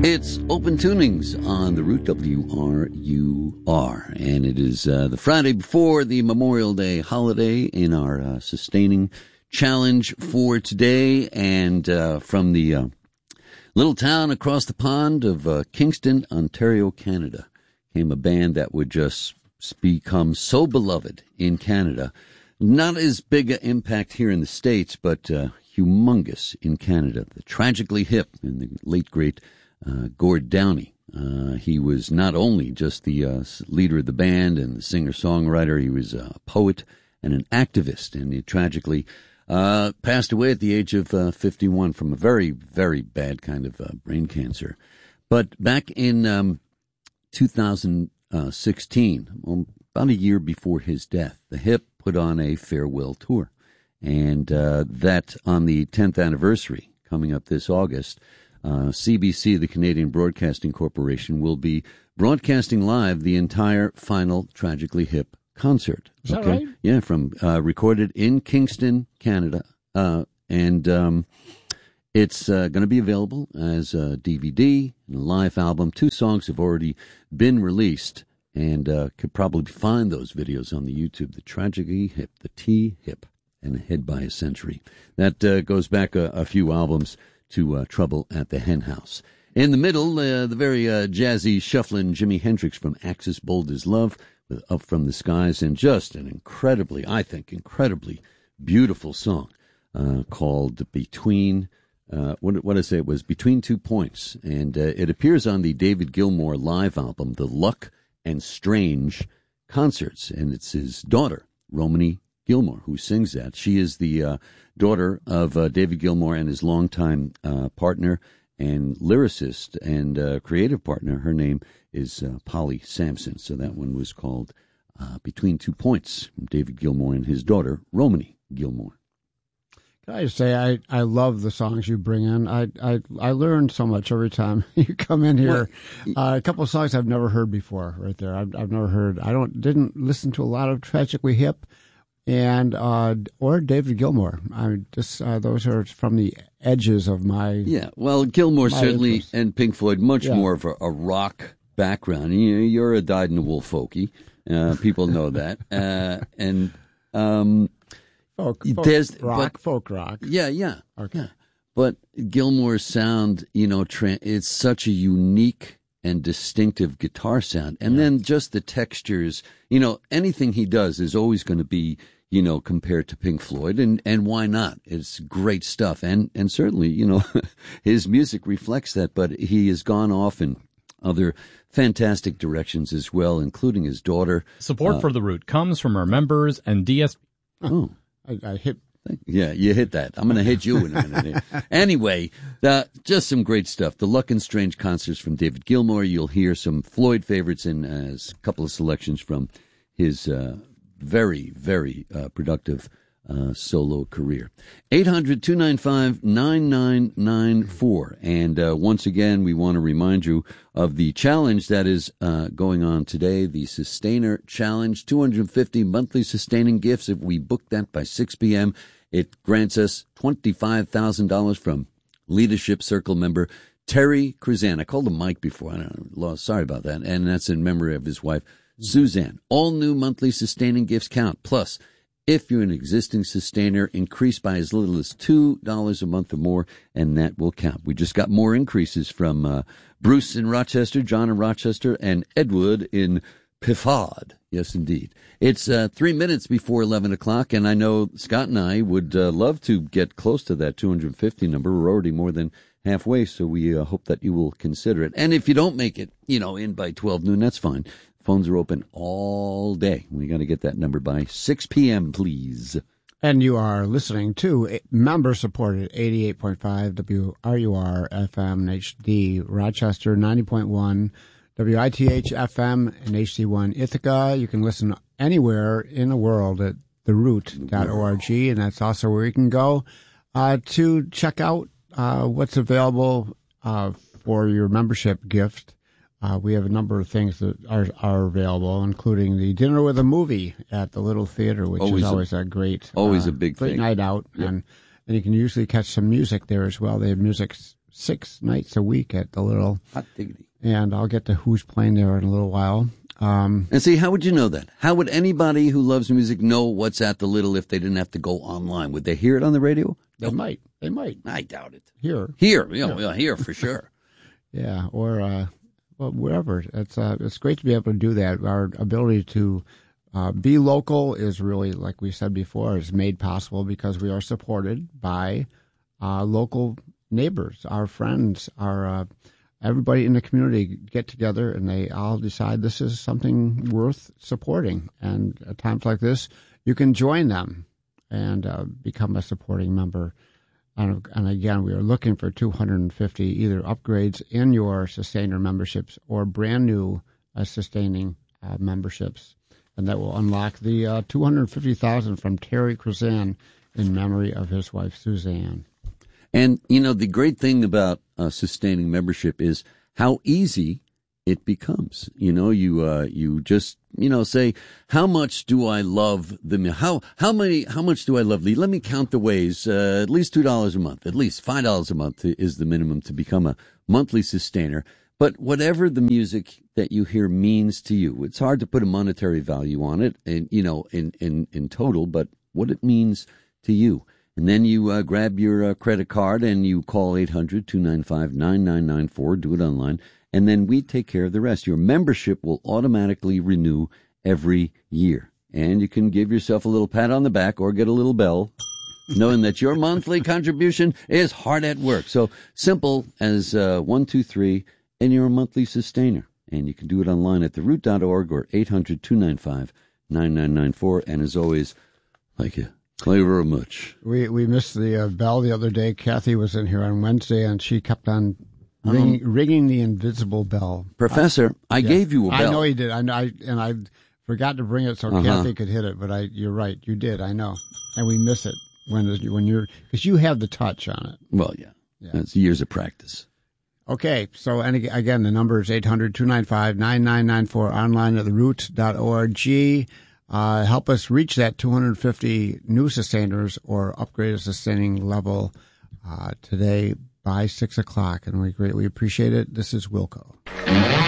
It's Open Tunings on the Root WRUR, and it is the Friday before the Memorial Day holiday in our sustaining challenge for today, and from the little town across the pond of Kingston, Ontario, Canada, came a band that would just become so beloved in Canada. Not as big an impact here in the States, but humongous in Canada. The Tragically Hip and the late, great Gord Downie. He was not only just the leader of the band and the singer-songwriter, he was a poet and an activist, and he tragically passed away at the age of 51 from a very, very bad kind of brain cancer. But back in 2016, about a year before his death, the Hip put on a farewell tour, and that on the 10th anniversary coming up this August, CBC, the Canadian Broadcasting Corporation, will be broadcasting live the entire final Tragically Hip concert. Is that right? Yeah, from recorded in Kingston, Canada, and it's going to be available as a DVD and a live album. 2 songs have already been released, and could probably find those videos on the YouTube. The Tragically Hip, the T-Hip, and Head by a Century. That goes back a few albums to Trouble at the Hen House. In the middle, the very jazzy, shuffling Jimi Hendrix from Axis Bold as Love with Up From the Skies, and just an incredibly beautiful song called Between, what did I say? It was Between 2 Points, and it appears on the David Gilmour live album, The Luck and Strange Concerts, and it's his daughter, Romany Gilmour, who sings that. She is the daughter of David Gilmour and his longtime partner and lyricist and creative partner. Her name is Polly Sampson. So that one was called Between 2 Points, from David Gilmour and his daughter, Romany Gilmour. Can I just say, I love the songs you bring in. I learn so much every time you come in here. A couple of songs I've never heard before right there. I've never heard. Didn't listen to a lot of Tragically Hip and or David Gilmour. I just those are from the edges of my Gilmour certainly interest. And Pink Floyd much more of a rock background. You're a dyed-in-the-wool folkie. People know that, and folk rock. Yeah. Okay. Yeah. But Gilmour's sound, it's such a unique and distinctive guitar sound, and then just the textures. Anything he does is always going to be, compared to Pink Floyd, and why not? It's great stuff, and certainly, his music reflects that, but he has gone off in other fantastic directions as well, including his daughter. Support for The Root comes from our members and DSP. Oh, I hit. Yeah, you hit that. I'm going to hit you in a minute. Anyway, just some great stuff. The Luck and Strange Concerts from David Gilmour. You'll hear some Floyd favorites and a couple of selections from his very, very productive solo career. 800-295-9994. And once again, we want to remind you of the challenge that is going on today, the Sustainer Challenge, 250 monthly sustaining gifts. If we book that by 6 p.m., it grants us $25,000 from Leadership Circle member Terry Cruzan. I called him Mike before. Sorry about that. And that's in memory of his wife, Suzanne. All new monthly sustaining gifts count. Plus, if you're an existing sustainer, increase by as little as $2 a month or more, and that will count. We just got more increases from Bruce in Rochester, John in Rochester, and Edward in Piffard. Yes, indeed. It's 3 minutes before 11 o'clock, and I know Scott and I would love to get close to that 250 number. We're already more than halfway, so we hope that you will consider it. And if you don't make it, in by 12 noon, that's fine. Phones are open all day. We got to get that number by 6 p.m., please. And you are listening to member-supported 88.5 WRUR FM HD Rochester, 90.1 WITH FM and HD1 Ithaca. You can listen anywhere in the world at theroot.org, and that's also where you can go to check out what's available for your membership gift. We have a number of things that are available, including the dinner with a movie at the Little Theater, which is always a great a big great thing. night out, Yep. and you can usually catch some music there as well. They have music 6 nights a week at the Little. Hot diggity. And I'll get to who's playing there in a little while. And see, how would you know that? How would anybody who loves music know what's at the Little if they didn't have to go online? Would they hear it on the radio? They might. I doubt it. Here, here for sure. Yeah, or wherever. It's great to be able to do that. Our ability to be local is really, like we said before, is made possible because we are supported by local neighbors, our friends, our everybody in the community get together and they all decide this is something worth supporting. And at times like this, you can join them and become a supporting member. And again, we are looking for 250 either upgrades in your Sustainer memberships or brand new sustaining memberships. And that will unlock the $250,000 from Terry Krazan in memory of his wife, Suzanne. And, you know, the great thing about sustaining membership is how easy it becomes. You know, you just, say, how much do I love how much do I love Lee? Let me count the ways, at least $2 a month, at least $5 a month is the minimum to become a monthly sustainer. But whatever the music that you hear means to you, it's hard to put a monetary value on it and, in total, but what it means to you. And then you grab your credit card and you call 800-295-9994, do it online, and then we take care of the rest. Your membership will automatically renew every year. And you can give yourself a little pat on the back or get a little bell, knowing that your monthly contribution is hard at work. So simple as 1, 2, 3, and you're a monthly sustainer. And you can do it online at theroot.org or 800-295-9994. And as always, thank you. Thank you very much. We missed the bell the other day. Kathy was in here on Wednesday, and she kept on ringing the invisible bell. Professor, I gave you a bell. I know you did. I forgot to bring it so Kathy could hit it, but you're right. You did. I know. And we miss it when you're, because you have the touch on it. Well, yeah. That's years of practice. Okay, so and again, the number is 800-295-9994, online at theroot.org. Help us reach that 250 new sustainers or upgrade a sustaining level today by 6 o'clock, and we greatly appreciate it. This is Wilco.